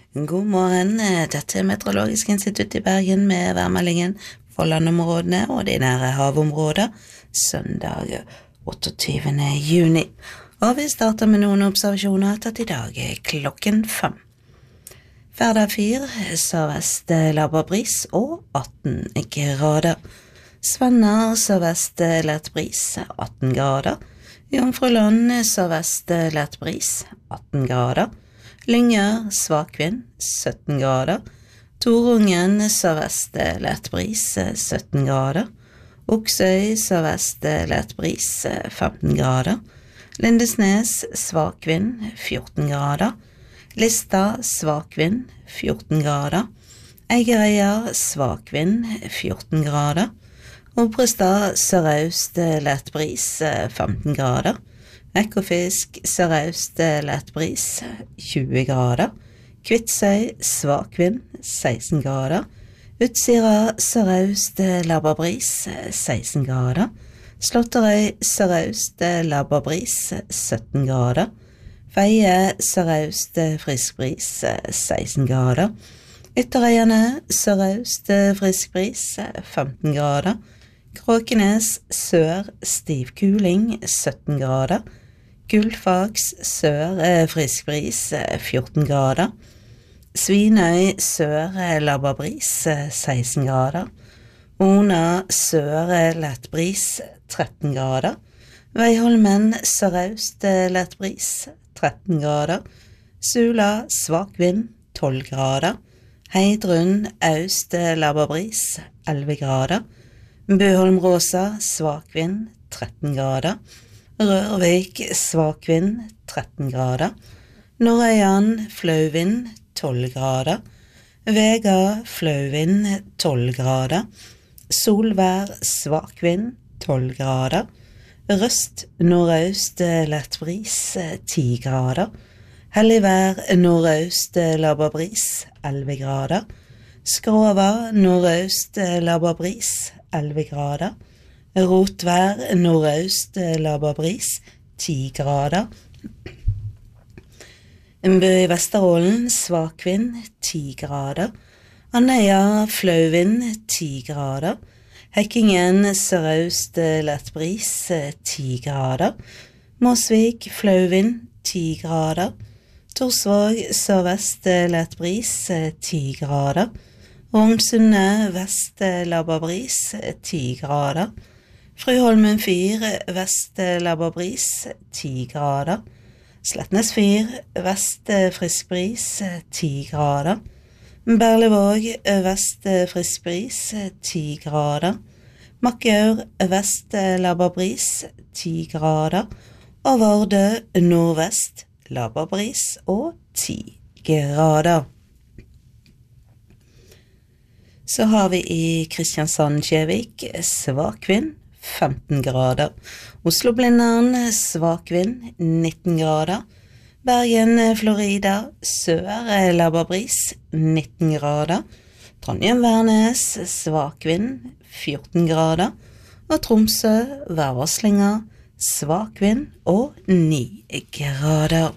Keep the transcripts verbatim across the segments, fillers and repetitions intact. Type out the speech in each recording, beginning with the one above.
God morgen, dette er Meteorologisk institutt i Bergen med værmeldingen for landområdene og de nære havområder, søndag otteogtyvende juni. Og vi starter med noen observasjoner tatt i dag klokken fem. Færder fire, sørvest laber bris og atten grader. Svenner sørvest lett bris, atten grader. Jomfruland sørvest lett bris, atten grader. Lyngør, svak vind, sytten grader. Torungen, sørvest lett bris, sytten grader. Oksøy, sørvest lett bris, femten grader. Lindesnes, svak vind, fjorten grader. Lista, svak vind, fjorten grader. Eigerøya, svak vind, fjorten grader. Obrestad, sørøst lett bris, femten grader. Ekofisk, sørøst lett bris, tjue grader. Kvitsøy, svak vind, seksten grader. Utsira, sørøst laber bris, seksten grader. Slåtterøy, sørøst laber bris, sytten grader. Feie, sørøst frisk bris, seksten grader. Ytterøyene, sørøst frisk bris, femten grader. Kråkenes, sør, stiv kuling, sytten grader. Gullfaks, sør, frisk bris, fjorten grader. Svinøy, sør, laber bris, seksten grader. Ona, sør, lett bris, tretten grader. Veiholmen, sørøst, lett bris, tretten grader. Sula, svak vind, tolv grader. Heidrun, øst, laber bris, elleve grader. Bøholm Rosa, svak vind, tretten grader. Rørvik, svak vind, tretten grader. Norøyan, flau vind, tolv grader. Vega, flau vind, tolv grader. Solvær, svak vind, tolv grader. Røst, nordøst, lett bris, ti grader. Helligvær, nordøst, laber bris, elleve grader. Skrova, nordøst, laber bris, elleve grader. Rotvær, nordøst, laber bris, ti grader. Bø i Vesterålen, svak vind, ti grader. Andøya, flau vind, ti grader. Hekkingen, sørøst, lett bris, ti grader. Måsvik, flau vind, ti grader. Torsvåg, sørvest, lett bris, ti grader. Rognsundet, vest, laber bris, ti grader. Fryholmen fire, vest, laber bris, ti grader. Slettnes fire, vest, frisk bris, ti grader. Berlevåg, vest, frisk bris, ti grader. Makkør, vest, laber bris, ti grader. Og Vardø, nordvest, laber bris og ti grader. Så har vi i Kristiansand-Kjevik, svak vind, femten grader. Oslo-Blindern, svak vind, nitten grader. Bergen, Florida, sør, laber bris, nitten grader. Trondheim-Værnes, svak vind, fjorten grader. Og Tromsø, værvarslinger, svak vind og ni grader.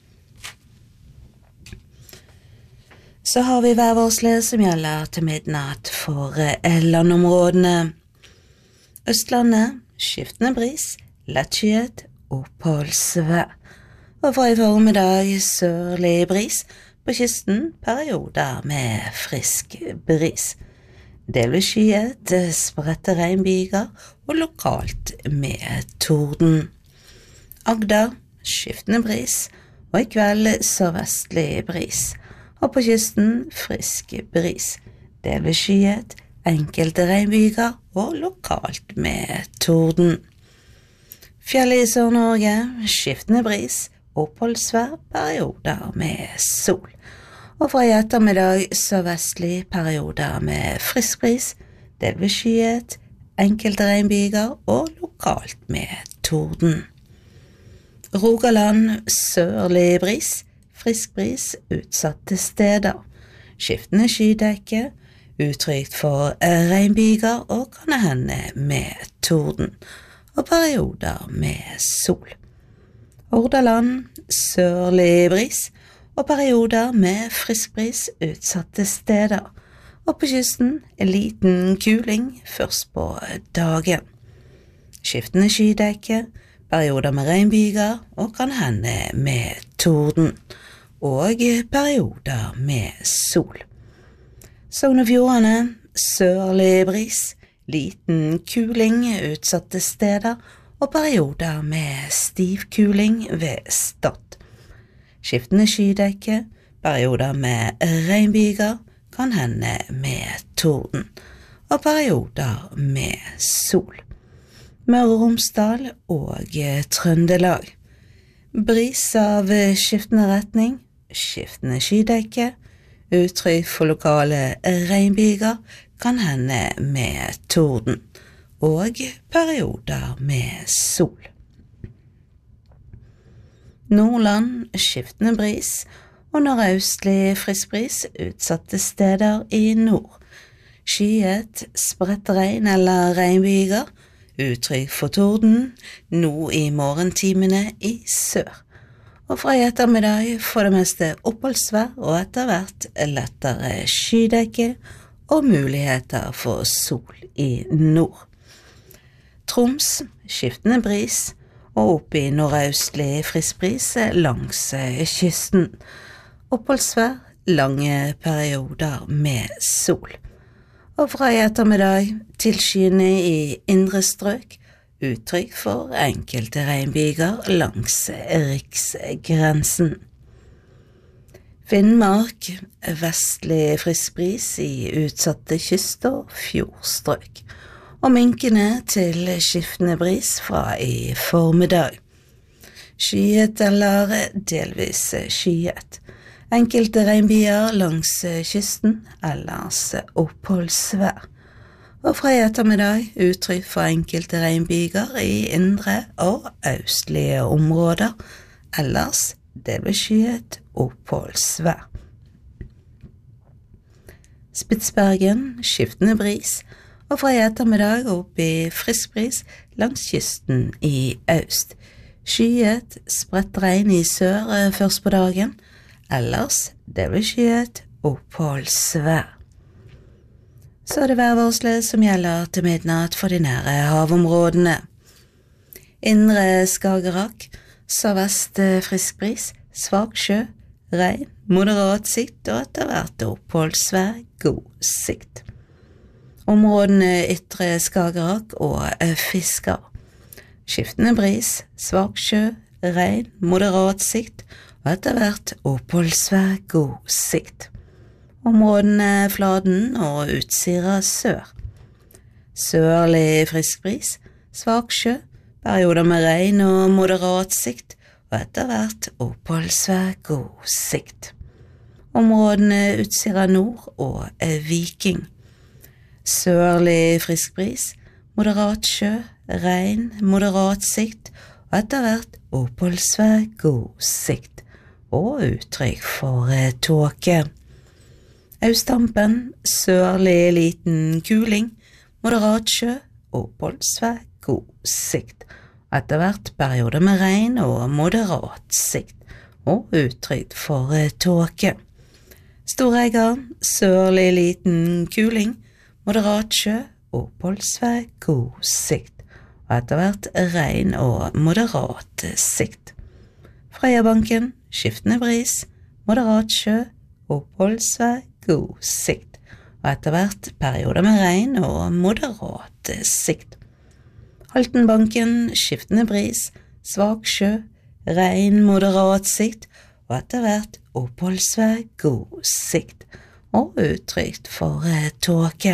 Så har vi værvarslet som gjelder til midnatt for landområdene. Østlandet, skiftende bris, lettskyet, oppholdsvær. Og fra i formiddag sørlig bris, på kysten perioder med frisk bris. Delvis skyet, spredte regnbyger og lokalt med torden. Agder, skiftende bris, og i kveld sørvestlig bris. Og på kysten frisk bris. Delvis skyet, enkelte regnbyger og lokalt med torden. Fjellet i Sør-Norge, skiftende bris, oppholdsvær, perioder med sol. Og fra i ettermiddag sørvestlig perioder med frisk bris, delvis skyet, enkelte regnbyger og lokalt med torden. Rogaland, sørlig bris, frisk bris, utsatte steder. Skiftende skydekke, utrygt for regnbyger og kan hende med torden, og perioder med sol. Hordaland, sørlig bris, og perioder med frisk bris utsatte steder, og på kysten en liten kuling først på dagen. Skiftende skydekke, perioder med regnbyger og kan hende med torden, og perioder med sol. Sogn og Fjordane, sørlig bris, liten kuling utsatte steder og perioder med stiv kuling ved Stad. Skiftende skydekke, perioder med regnbyger, kan hende med torden, og perioder med sol. Møre og Romsdal og Trøndelag. Bris av skiftende retning, skiftende skydekke, uttrykk for lokale regnbyger, kan hende med torden, og perioder med sol. Nordland, skiftende bris, og nordøstlig frisk bris utsatte steder i nord. Skyet, spredt regn eller regnbyger, uttrykk for torden, nå i morgentimene i sør. Og fra i ettermiddag for det meste oppholdsvær og etter hvert lettere skydekke og muligheter for sol i nord. Troms, skiftende bris, og opp i nordøstlig frisk bris langs kysten. Oppholdsvær, lange perioder med sol. Og fra i ettermiddag tilskyende i indre strøk, uttrykk for enkelte regnbyger langs riksgrensen. Finnmark, vestlig frisk bris i utsatte kyst- og fjordstrøk, og minkende til skiftende bris fra i formiddag. Skyet eller delvis skyet. Enkelte regnbyger langs kysten, ellers oppholdsvær. Og fra i ettermiddag uttrykk for enkelte regnbyger i indre og østlige områder, ellers delvis skyet oppholdsvær. Spitsbergen, skiftende bris, og fra i ettermiddag opp i frisk bris langs kysten i øst. Skyet, spredt regn i sør først på dagen, ellers delvis skyet oppholdsvær. Så er det værvarslet som gjelder til midnatt for de nære havområdene. Indre Skagerrak, sørvest frisk bris, svak sjø, regn, moderat sikt og etter hvert oppholdsvær, god sikt. Områdene ytre Skagerrak og Fisker. Skiftende bris, svak sjø, regn, moderat sikt og etter hvert oppholdsvær, god sikt. Områdene Fladen og Utsira sør. Sørlig frisk bris, svak sjø, perioder med regn og moderat sikt og etter hvert oppholdsvær, god sikt. Områdene Utsira nord og Viking. Sørlig frisk bris, moderat sjø, regn, moderat sikt og etter hvert oppholdsvær, god sikt og uttrykk for tåke. Østampen, sørlig liten kuling, moderat sjø, oppholdsvær, god sikt og etter hvert perioder med regn og moderat sikt og uttrykk for tåke. Storegga, sørlig liten kuling, moderat sjø, oppholdsvær, god sikt, og etter hvert regn og moderat sikt. Frøyabanken, skiftende bris, moderat sjø, oppholdsvær, god sikt, og etter hvert perioder med regn og moderat sikt. Haltenbanken, skiftende bris, svak sjø, regn, moderat sikt, og etter hvert oppholdsvær, god sikt, og uttrykk for tåke.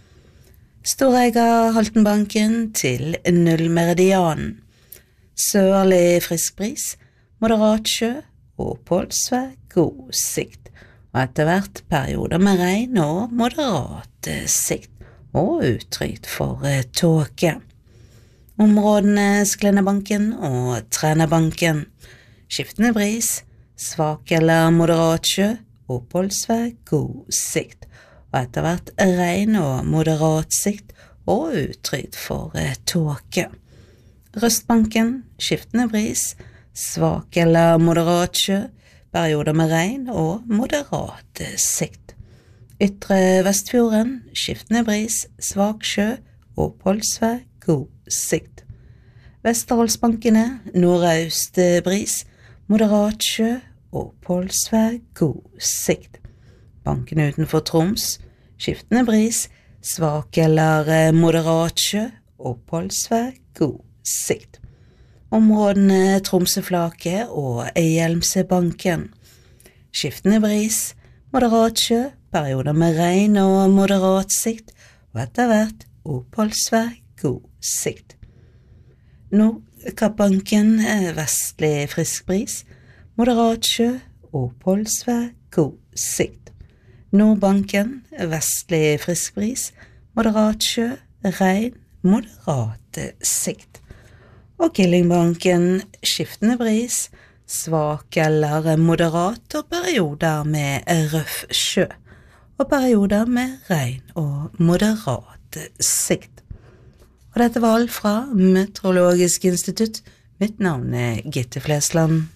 Storegga Haltenbanken til nullmeridianen. Sørlig frisk bris, moderat sjø, oppholdsvær, god sikt, og etter hvert perioder med regn og moderat sikt, og uttrykk for tåke. Områdene Sklennebanken og Trenerbanken. Skiftende bris, svak eller moderat sjø, oppholdsvær, god sikt, og etter hvert regn og moderat sikt og uttrykk for tåke. Røstbanken, skiftende bris, svak eller moderat sjø, perioder med regn og moderat sikt. Ytre Vestfjorden, skiftende bris, svak sjø, oppholdsvær, god sikt. Vesterålsbankene, nordøst bris, moderat sjø, oppholdsvær, god sikt. Bankene utenfor Troms, skiftende bris, svak eller moderat sjø, oppholdsvær, god sikt. Områdene Tromsøflaket og Hjelmsebanken. Skiftende bris, moderat sjø, perioder med regn og moderat sikt, og etter hvert oppholdsvær, god sikt. Nordkappbanken, vestlig frisk bris, moderat sjø, oppholdsvær, god sikt. Nordbanken, vestlig frisk bris, moderat sjø, regn, moderat sikt. Og Killingbanken, skiftende bris, svak eller moderat og perioder med røff sjø, og perioder med regn og moderat sikt. Og dette var alt fra Meteorologisk institutt. Mitt navn er Gitte Flesland.